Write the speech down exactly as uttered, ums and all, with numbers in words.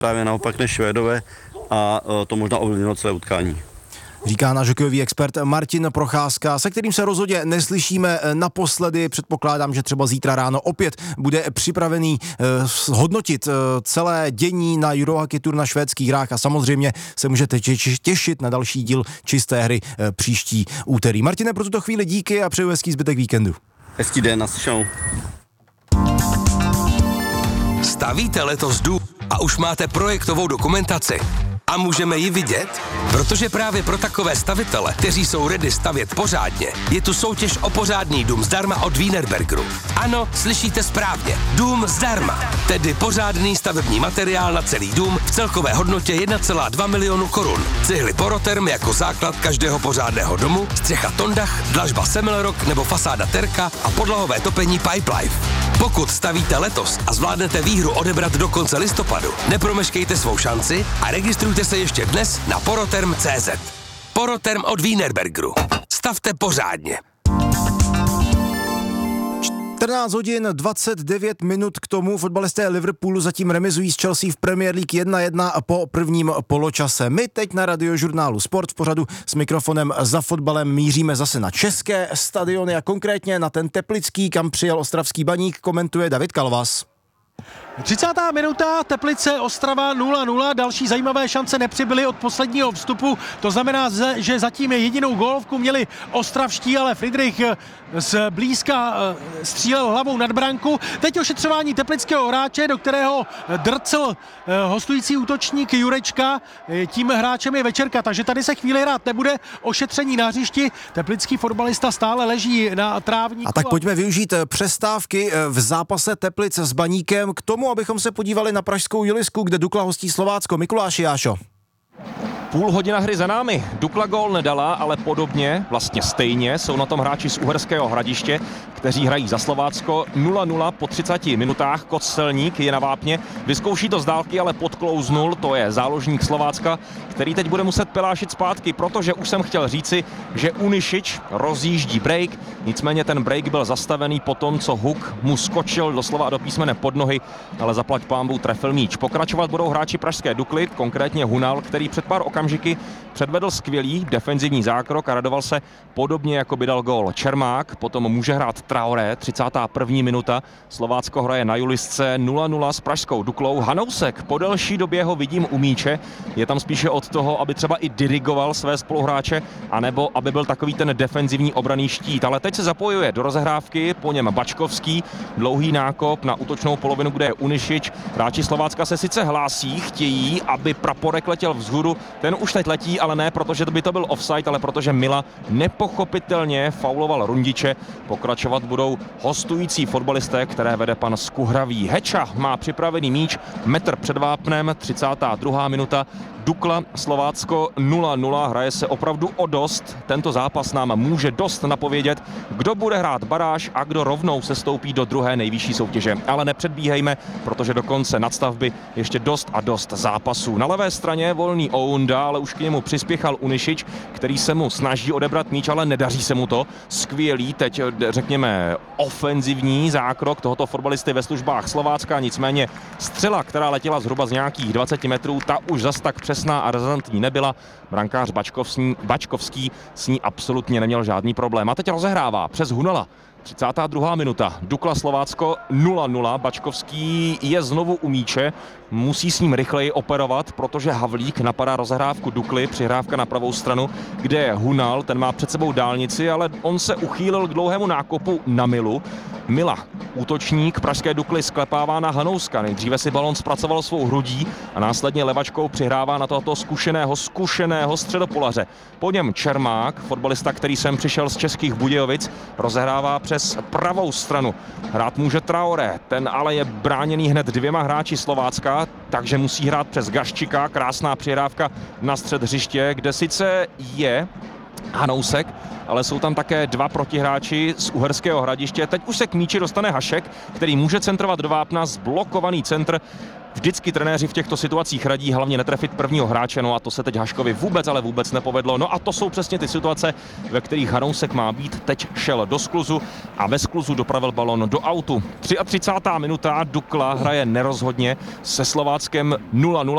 právě naopak než Švédové a to možná ovlivnilo celé utkání. Říká náš hokejový expert Martin Procházka, se kterým se rozhodně neslyšíme naposledy. Předpokládám, že třeba zítra ráno opět bude připravený eh, hodnotit eh, celé dění na Eurohockey Tour na švédských hrách a samozřejmě se můžete těšit na další díl Čisté hry eh, příští úterý. Martine, pro tuto chvíli díky a přeju hezký zbytek víkendu. Hezký den, naslyšenou. Stavíte letos dům a už máte projektovou dokumentaci? A můžeme ji vidět? Protože právě pro takové stavitele, kteří jsou ready stavět pořádně, je tu soutěž o pořádný dům zdarma od Wienerbergeru. Ano, slyšíte správně. Dům zdarma. Tedy pořádný stavební materiál na celý dům v celkové hodnotě jedna celá dva milionu korun. Cihly Poroterm jako základ každého pořádného domu, střecha Tondach, dlažba Semmelrock nebo fasáda Terka a podlahové topení Pipelife. Pokud stavíte letos a zvládnete výhru odebrat do konce listopadu, nepromeškejte svou šanci a registrujte se ještě dnes na poroterm tečka cé zet. Poroterm od Wienerbergeru. Stavte pořádně. čtrnáct hodin dvacet devět minut k tomu. Fotbalisté Liverpoolu zatím remizují s Chelsea v Premier League jedna jedna po prvním poločase. My teď na Radiožurnálu Sport v pořadu s mikrofonem za fotbalem míříme zase na české stadiony a konkrétně na ten teplický, kam přijel ostravský Baník, komentuje David Kalvas. třicátá minuta, Teplice Ostrava nula nula, další zajímavé šance nepřibyly od posledního vstupu, to znamená, že zatím jedinou gólovku měli ostravští, ale Friedrich z blízka střílel hlavou nad branku. Teď ošetřování teplického hráče, do kterého drcl hostující útočník Jurečka, tím hráčem je Večerka, takže tady se chvíli hrát nebude, ošetření na hřišti, teplický fotbalista stále leží na trávníku. A tak pojďme využít přestávky v zápase Teplic s Baníkem k tomu, abychom se podívali na pražskou Jilisku, kde Dukla hostí Slovácko. Mikuláši Jášo. Půl hodina hry za námi. Dukla gól nedala, ale podobně, vlastně stejně, jsou na tom hráči z Uherského Hradiště, kteří hrají za Slovácko. nula nula po třiceti minutách. Kostelník je na vápně, vyzkouší to z dálky, ale podklouznul, to je záložník Slovácka, který teď bude muset pelášit zpátky, protože už jsem chtěl říci, že Unišič rozjíždí break, nicméně ten break byl zastavený po tom, co Huk mu skočil doslova do písmene pod nohy, ale zaplať pánbůh trefil míč. Pokračovat budou hráči pražské Dukly, konkrétně Hunal, který před pár okamžiky předvedl skvělý defenzivní zákrok a radoval se podobně, jako by dal gól Čermák, potom může hrát Traoré, třicátá první minuta, Slovácko hraje na Julisce nula nula s pražskou Duklou. Hanousek, po delší době ho vidím u míče, je tam spíše od toho, aby třeba i dirigoval své spoluhráče, anebo aby byl takový ten defenzivní obranný štít, ale teď se zapojuje do rozehrávky, po něm Bačkovský, dlouhý nákop na útočnou polovinu, kde je Unišič. Hráči Slovácka se sice hlásí, chtějí, aby praporek letěl vzhůru, ten už teď letí, ale ne, protože by to byl offside, ale protože Mila nepochopitelně fauloval Rundiče. Pokračovat budou hostující fotbalisté, které vede pan Skuhravý. Heča má připravený míč, metr před vápnem, třicátá druhá minuta. Dukla, Slovácko nula nula, hraje se opravdu o dost. Tento zápas nám může dost napovědět, kdo bude hrát baráž a kdo rovnou se stoupí do druhé nejvyšší soutěže. Ale nepředbíhejme, protože do konce nadstavby ještě dost a dost zápasů. Na levé straně volný Ounda, ale už k němu přispěchal Unišič, který se mu snaží odebrat míč, ale nedaří se mu to. Skvělý, teď řekněme ofenzivní zákrok tohoto fotbalisty ve službách Slovácka, nicméně střela, která letěla zhruba z nějakých dvaceti metrů, ta už zas tak přesná a razantní nebyla. Brankář Bačkovský, Bačkovský s ní absolutně neměl žádný problém. A teď rozehrává přes Hunala. třicátá druhá minuta. Dukla Slovácko nula nula. Bačkovský je znovu u míče. Musí s ním rychleji operovat, protože Havlík napadá rozehrávku Dukly. Přihrávka na pravou stranu, kde je Hunal. Ten má před sebou dálnici, ale on se uchýlil k dlouhému nákopu na Milu. Mila, útočník pražské Dukly, sklepává na Hanouska. Nejdříve si balon zpracoval svou hrudí a následně levačkou přihrává na tohoto zkušeného, zkušeného středopolaře. Po něm Čermák, fotbalista, který sem přišel z Českých Budějovic, rozehrává přes pravou stranu. Hrát může Traoré, ten ale je bráněný hned dvěma hráči Slovácka, takže musí hrát přes Gaščika. Krásná přihrávka na střed hřiště, kde sice je Hanousek, ale jsou tam také dva protihráči z Uherského Hradiště. Teď už se k míči dostane Hašek, který může centrovat do vápna, zblokovaný centr Vždycky trenéři v těchto situacích radí hlavně netrefit prvního hráče, no a to se teď Haškovi vůbec, ale vůbec nepovedlo. No a to jsou přesně ty situace, ve kterých Hanousek má být. Teď šel do skluzu a ve skluzu dopravil balon do autu. třicátá třetí minuta, Dukla hraje nerozhodně se Slováckem nula nula.